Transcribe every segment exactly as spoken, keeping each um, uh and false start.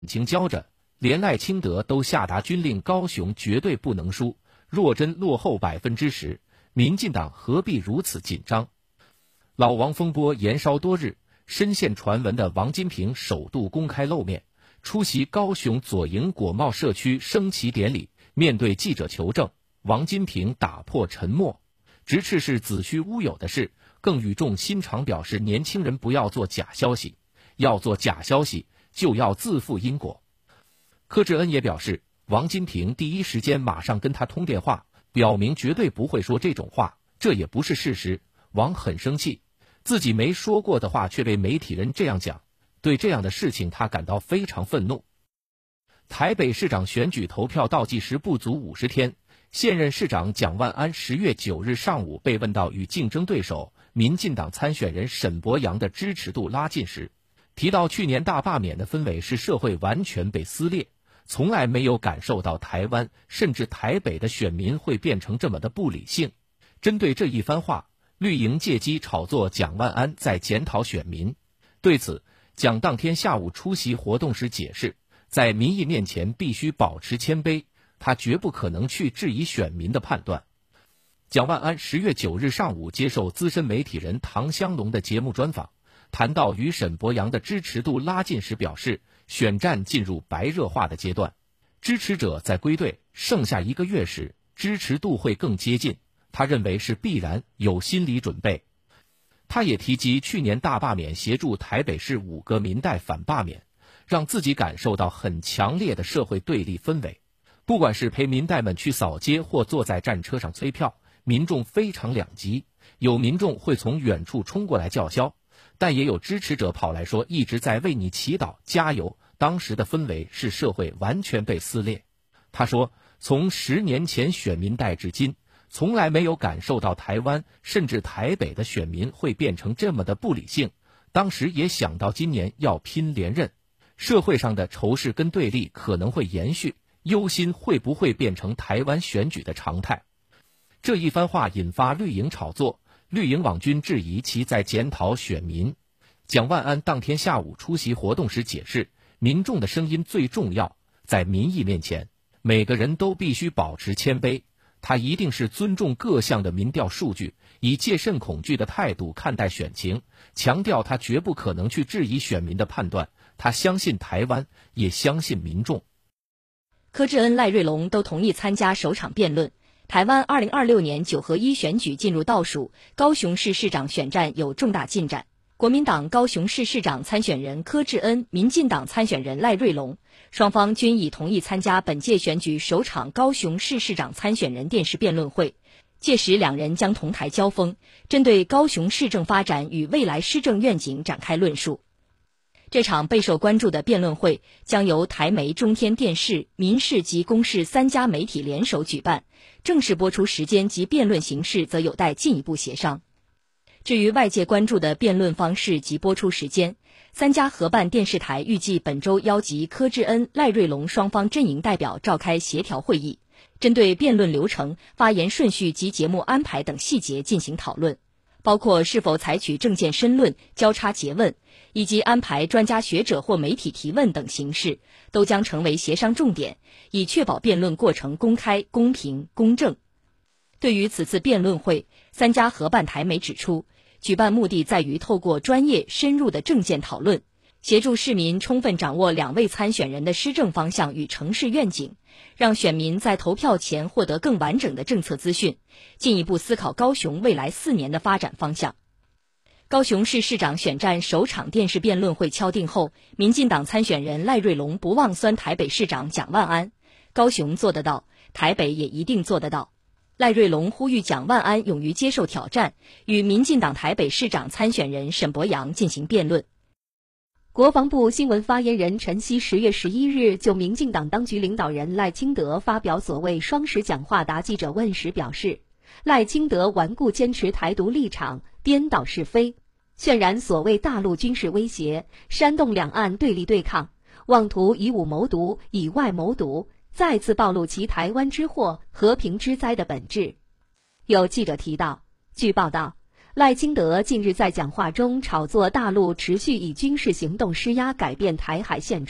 情交着，连赖清德都下达军令，高雄绝对不能输。若真落后百分之十，民进党何必如此紧张？老王风波延烧多日，深陷传闻的王金平首度公开露面，出席高雄左营果贸社区升旗典礼。面对记者求证，王金平打破沉默，直斥是子虚乌有的事，更语重心长表示年轻人不要做假消息，要做假消息就要自负因果。柯志恩也表示，王金平第一时间马上跟他通电话，表明绝对不会说这种话，这也不是事实。王很生气，自己没说过的话却被媒体人这样讲，对这样的事情他感到非常愤怒。台北市长选举投票倒计时不足五十天，现任市长蒋万安十月九日上午被问到与竞争对手民进党参选人沈伯洋的支持度拉近时，提到去年大罢免的氛围是社会完全被撕裂，从来没有感受到台湾甚至台北的选民会变成这么的不理性。针对这一番话，绿营借机炒作蒋万安在检讨选民。对此，蒋当天下午出席活动时解释，在民意面前必须保持谦卑，他绝不可能去质疑选民的判断。蒋万安十月九日上午接受资深媒体人唐湘龙的节目专访，谈到与沈伯洋的支持度拉近时表示，选战进入白热化的阶段，支持者在归队剩下一个月时，支持度会更接近，他认为是必然，有心理准备。他也提及去年大罢免协助台北市五个民代反罢免，让自己感受到很强烈的社会对立氛围。不管是陪民代们去扫街或坐在战车上催票，民众非常两极，有民众会从远处冲过来叫嚣，但也有支持者跑来说一直在为你祈祷加油。当时的氛围是社会完全被撕裂。他说，从十年前选民代至今，从来没有感受到台湾甚至台北的选民会变成这么的不理性，当时也想到今年要拼连任，社会上的仇视跟对立可能会延续，忧心会不会变成台湾选举的常态。这一番话引发绿营炒作，绿营网军质疑其在检讨选民。蒋万安当天下午出席活动时解释，民众的声音最重要，在民意面前，每个人都必须保持谦卑。他一定是尊重各项的民调数据，以戒慎恐惧的态度看待选情，强调他绝不可能去质疑选民的判断，他相信台湾，也相信民众。 柯志恩、赖瑞隆都同意参加首场辩论。台湾二零二六年九合一选举进入倒数，高雄市市长选战有重大进展。国民党高雄市市长参选人柯志恩、民进党参选人赖瑞隆，双方均已同意参加本届选举首场高雄市市长参选人电视辩论会。届时两人将同台交锋，针对高雄市政发展与未来施政愿景展开论述。这场备受关注的辩论会将由台媒、中天电视、民视及公视三家媒体联手举办，正式播出时间及辩论形式则有待进一步协商。至于外界关注的辩论方式及播出时间，三家合办电视台预计本周邀集柯志恩、赖瑞隆双方阵营代表召开协调会议，针对辩论流程、发言顺序及节目安排等细节进行讨论，包括是否采取政见申论、交叉诘问，以及安排专家学者或媒体提问等形式，都将成为协商重点，以确保辩论过程公开、公平、公正。对于此次辩论会，三家合办台媒指出，举办目的在于透过专业深入的政见讨论，协助市民充分掌握两位参选人的施政方向与城市愿景，让选民在投票前获得更完整的政策资讯，进一步思考高雄未来四年的发展方向。高雄市市长选战首场电视辩论会敲定后，民进党参选人赖瑞隆不忘酸台北市长蒋万安，高雄做得到，台北也一定做得到。赖瑞隆呼吁蒋万安勇于接受挑战，与民进党台北市长参选人沈伯洋进行辩论。 国防部新闻发言人陈希十月十一日就民进党当局领导人赖清德发表所谓双十讲话答记者问时表示，赖清德顽固坚持台独立场，颠倒是非，渲染所谓大陆军事威胁，煽动两岸对立对抗，妄图以武谋独，以外谋独，再次暴露其台湾之祸、和平之灾的本质。有记者提到，据报道，赖清德近日在讲话中炒作大陆持续以军事行动施压改变台海现状，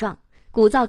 鼓噪